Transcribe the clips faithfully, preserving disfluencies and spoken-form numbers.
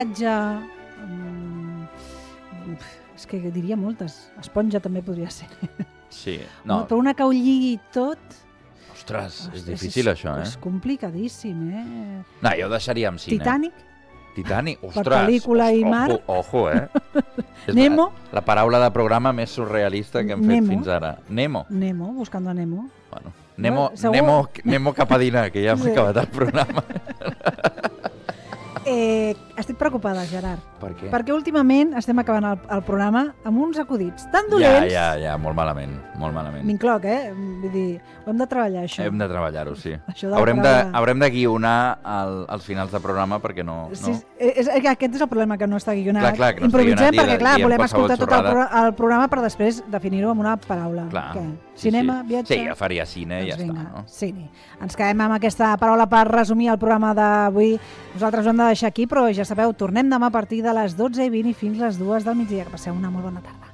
Ja, um, és que diria moltes. Esponja també podria ser. Sí, no. Però una que ho lligui tot... Ostres, és difícil és, això, eh? És complicadíssim, eh? No, jo ho deixaria amb cine. Titanic? Titanic, ostres. Per pel·lícula i mar. Ojo, ojo, eh? Nemo? La, la paraula de programa més surrealista que hem Nemo. fet fins ara. Nemo. Nemo, buscando a Nemo. Bueno, Nemo, Segur? Nemo, Nemo cap a dinar, que ja hem Sí. acabat el programa. Eh, estic preocupada, Gerard. Per què? Perquè últimament estem acabant el, el programa amb uns acudits tan Ja, dolents. ja, ja, molt malament, molt malament. M'incloc, eh? Vull dir, ho hem de treballar, això. Hem de treballar-ho, sí. Això de Haurem de, paraula. haurem de guionar el, els finals de programa perquè no... Sí, no? és, és, aquest és el problema, que no està guionat. Clar, clar, que no està Improvisem guionat i perquè, de- clar, diem volem qualsevol escoltar tot el, xorrada. pro, el programa per després definir-ho amb una paraula. Clar. Què? Sí, Cinema, sí. viatge... Sí, jo faria cine i ja Doncs està, vinga, no? Cine. Ens quedem amb aquesta paraula per resumir el programa d'avui. Nosaltres ho hem de deixar aquí, però ja sabeu, tornem demà a partir de les dotze i vint i fins les dues del migdia. Que passeu una molt bona tarda.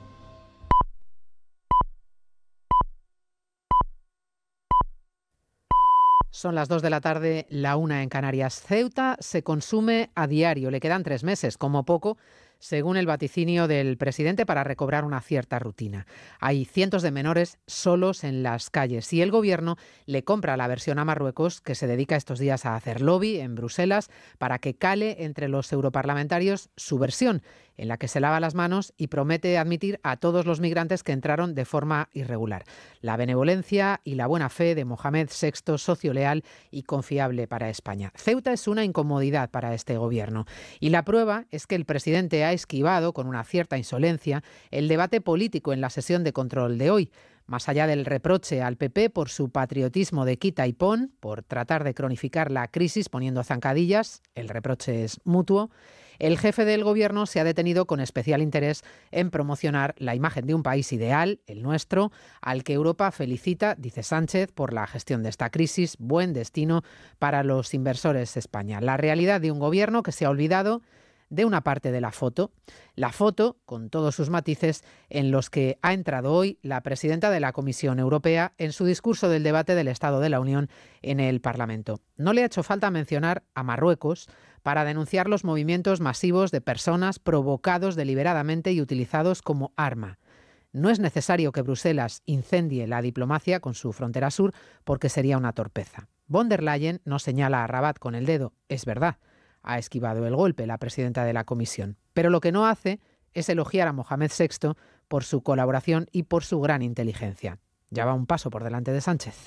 Son las dos de la tarde, la una en Canarias. Ceuta se consume a diario. Le quedan tres meses, como poco, según el vaticinio del presidente, para recobrar una cierta rutina. Hay cientos de menores solos en las calles y el gobierno le compra la versión a Marruecos, que se dedica estos días a hacer lobby en Bruselas para que cale entre los europarlamentarios su versión, en la que se lava las manos y promete admitir a todos los migrantes que entraron de forma irregular. La benevolencia y la buena fe de Mohamed sexto, socio leal y confiable para España. Ceuta es una incomodidad para este gobierno y la prueba es que el presidente ha esquivado con una cierta insolencia el debate político en la sesión de control de hoy. Más allá del reproche al P P por su patriotismo de quita y pon, por tratar de cronificar la crisis poniendo zancadillas, el reproche es mutuo, el jefe del gobierno se ha detenido con especial interés en promocionar la imagen de un país ideal, el nuestro, al que Europa felicita, dice Sánchez, por la gestión de esta crisis, buen destino para los inversores España. La realidad de un gobierno que se ha olvidado de una parte de la foto, la foto con todos sus matices en los que ha entrado hoy la presidenta de la Comisión Europea en su discurso del debate del Estado de la Unión en el Parlamento. No le ha hecho falta mencionar a Marruecos para denunciar los movimientos masivos de personas provocados deliberadamente y utilizados como arma. No es necesario que Bruselas incendie la diplomacia con su frontera sur porque sería una torpeza. Von der Leyen no señala a Rabat con el dedo, es verdad. Ha esquivado el golpe la presidenta de la Comisión. Pero lo que no hace es elogiar a Mohamed sexto por su colaboración y por su gran inteligencia. Ya va un paso por delante de Sánchez.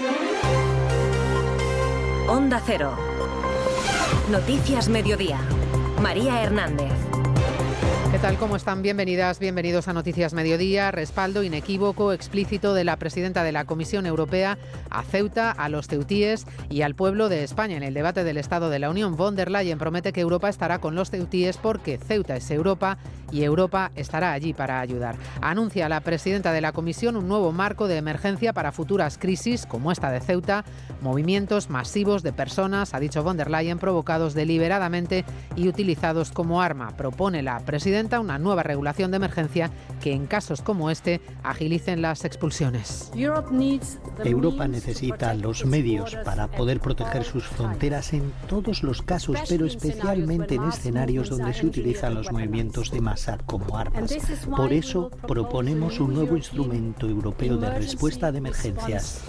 Onda Cero. Noticias Mediodía. María Hernández. ¿Qué tal? ¿Cómo están? Bienvenidas, bienvenidos a Noticias Mediodía. Respaldo inequívoco, explícito de la presidenta de la Comisión Europea a Ceuta, a los ceutíes y al pueblo de España. En el debate del Estado de la Unión, Von der Leyen promete que Europa estará con los ceutíes porque Ceuta es Europa y Europa estará allí para ayudar. Anuncia la presidenta de la Comisión un nuevo marco de emergencia para futuras crisis como esta de Ceuta, movimientos masivos de personas, ha dicho Von der Leyen, provocados deliberadamente y utilizados como arma. Propone la presidenta una nueva regulación de emergencia que en casos como este agilicen las expulsiones. Europa necesita los medios para poder proteger sus fronteras en todos los casos, pero especialmente en escenarios donde se utilizan los movimientos de masa como armas. Por eso proponemos un nuevo instrumento europeo de respuesta de emergencias.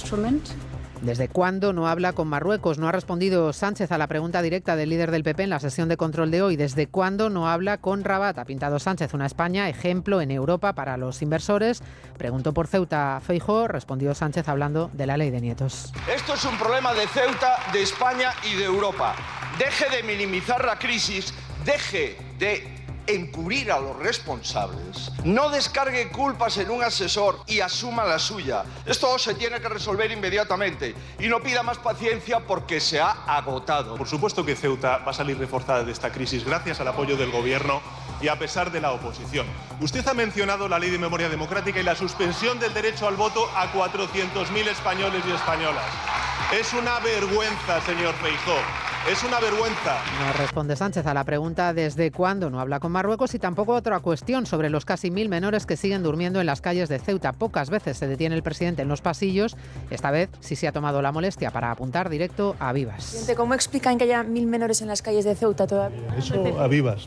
¿Desde cuándo no habla con Marruecos? No ha respondido Sánchez a la pregunta directa del líder del P P en la sesión de control de hoy. ¿Desde cuándo no habla con Rabat? Ha pintado Sánchez una España ejemplo en Europa para los inversores. Preguntó por Ceuta a Feijóo, respondió Sánchez hablando de la ley de nietos. Esto es un problema de Ceuta, de España y de Europa. Deje de minimizar la crisis, deje de encubrir a los responsables, no descargue culpas en un asesor y asuma la suya. Esto se tiene que resolver inmediatamente y no pida más paciencia porque se ha agotado. Por supuesto que Ceuta va a salir reforzada de esta crisis gracias al apoyo del gobierno y a pesar de la oposición. Usted ha mencionado la ley de memoria democrática y la suspensión del derecho al voto a cuatrocientos mil españoles y españolas. Es una vergüenza, señor Feijóo. Es una vergüenza. No responde Sánchez a la pregunta desde cuándo no habla con Marruecos y tampoco otra cuestión sobre los casi mil menores que siguen durmiendo en las calles de Ceuta. Pocas veces se detiene el presidente en los pasillos. Esta vez sí se ha tomado la molestia para apuntar directo a Vivas. ¿Cómo explican que haya mil menores en las calles de Ceuta todavía? Eso a Vivas.